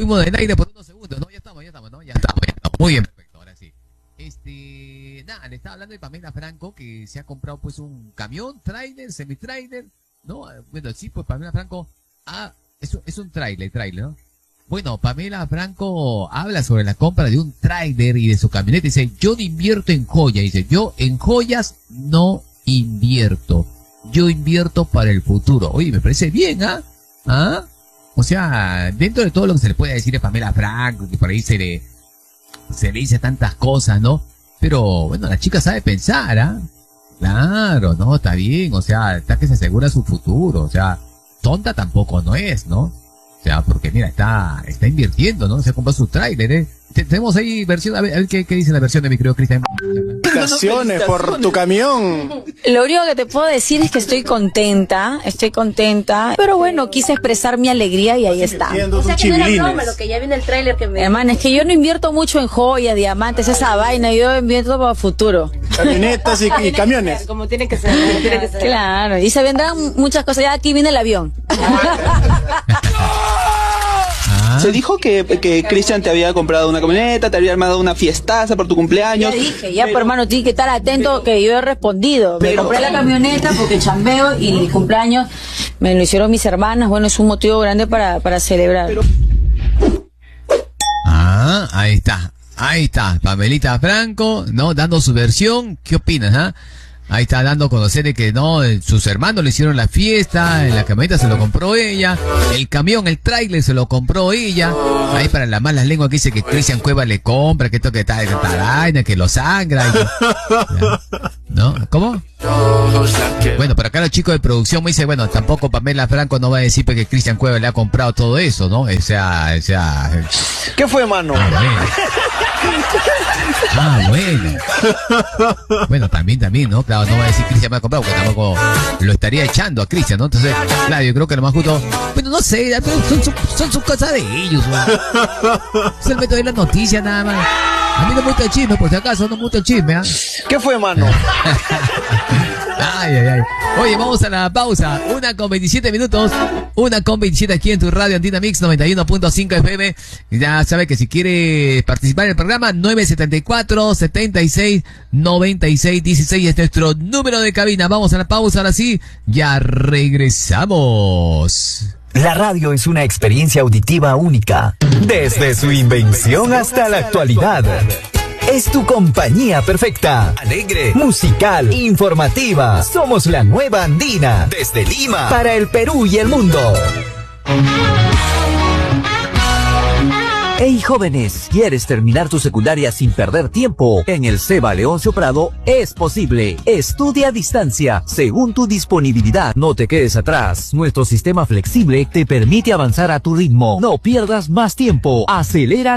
fuimos del aire por unos segundos, ¿no? Ya estamos, ¿no? Ya estamos. Muy bien, perfecto, ahora sí. Nada, le estaba hablando de Pamela Franco, que se ha comprado pues un camión, tráiler, semi-tráiler, ¿no? Bueno, sí, pues Pamela Franco, es un tráiler, ¿no? Bueno, Pamela Franco habla sobre la compra de un tráiler y de su camioneta. Dice, yo no invierto en joyas. Dice, yo en joyas no invierto. Yo invierto para el futuro. Oye, me parece bien, ¿ah? O sea, dentro de todo lo que se le puede decir a Pamela Franco, que por ahí se le dice tantas cosas, ¿no? Pero, bueno, la chica sabe pensar, ¿ah? Claro, no, está bien. O sea, está que se asegura su futuro. O sea, tonta tampoco no es, ¿no? O sea, porque mira, está invirtiendo, ¿no? Se ha comprado su tráiler, ¿eh? Tenemos ahí versión, a ver qué dice la versión de mi querido Cristian. Felicitaciones por tu camión. Lo único que te puedo decir es que estoy contenta, pero bueno, quise expresar mi alegría y ahí está. O sea que no era broma, lo que ya viene el tráiler que me... Hermano, es que yo no invierto mucho en joyas, diamantes, esa vaina, yo invierto para el futuro. Camionetas y camiones. Como tiene que ser, Claro, y se vendrán muchas cosas, ya aquí viene el avión. Se dijo que Cristian te había comprado una camioneta, te había armado una fiestaza por tu cumpleaños. Ya dije, pero hermano, tienes que estar atento que yo he respondido. Me compré la camioneta porque chambeo y el cumpleaños me lo hicieron mis hermanas. Bueno, es un motivo grande para celebrar. Ahí está, Pamelita Franco, ¿no? Dando su versión. ¿Qué opinas, Ahí está dando a conocer de que no, sus hermanos le hicieron la fiesta, la camioneta se lo compró ella, el camión, el tráiler se lo compró ella. Ahí para las malas lenguas que dice que Cristian Cueva le compra, que esto que está vaina, que lo sangra. ¿No? ¿Cómo? Bueno, por acá los chicos de producción me dicen, bueno, tampoco Pamela Franco no va a decir que Cristian Cueva le ha comprado todo eso, ¿no? O sea... ¿Qué fue, mano? Bueno. Bueno, también, ¿no? Claro, no va a decir Cristian me ha comprado, porque tampoco lo estaría echando a Cristian, ¿no? Entonces, claro, yo creo que lo más justo, bueno, no sé, son sus cosas de ellos, ¿no? Es el método de las noticias, nada más. A mí no me gusta el chisme, por si acaso, no me gusta el chisme, ¿Qué fue, mano? Ay. Oye, vamos a la pausa. 1:27 minutos. 1:27 aquí en tu radio Andina Mix 91.5 FM. Ya sabe que si quiere participar en el programa, 974-76-96-16 es nuestro número de cabina. Vamos a la pausa, ahora sí. Ya regresamos. La radio es una experiencia auditiva única, desde su invención hasta la actualidad. Es tu compañía perfecta, alegre, musical, informativa. Somos la nueva Andina, desde Lima, para el Perú y el mundo. Hey jóvenes, ¿quieres terminar tu secundaria sin perder tiempo? En el CEBA Leoncio Prado es posible. Estudia a distancia, según tu disponibilidad. No te quedes atrás. Nuestro sistema flexible te permite avanzar a tu ritmo. No pierdas más tiempo. Acelera